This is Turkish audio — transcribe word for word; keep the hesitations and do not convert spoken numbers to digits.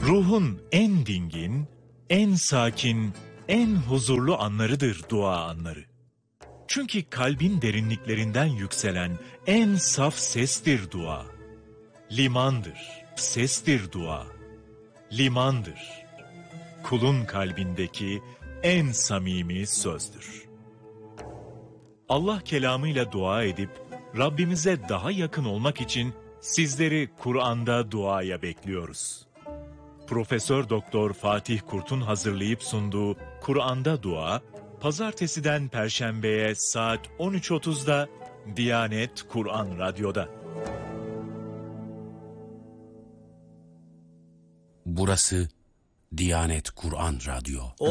Ruhun en dingin, en sakin, en huzurlu anlarıdır dua anları. Çünkü kalbin derinliklerinden yükselen en saf sestir dua. Limandır, sestir dua. Limandır. Kulun kalbindeki en samimi sözdür. Allah kelamıyla dua edip Rabbimize daha yakın olmak için sizleri Kur'an'da duaya bekliyoruz. Profesör Doktor Fatih Kurt'un hazırlayıp sunduğu Kur'an'da Dua, Pazartesiden Perşembe'ye saat on üç otuzda Diyanet Kur'an Radyo'da. Burası Diyanet Kur'an Radyo.